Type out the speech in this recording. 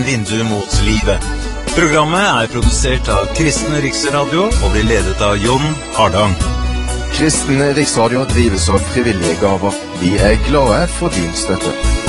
vindu mot livet. Programmet produsert av Kristen Riksradio og blir ledet av Jon Hardang. Kristen Riksradio drives av frivillige gaver. Vi glade for din støtte.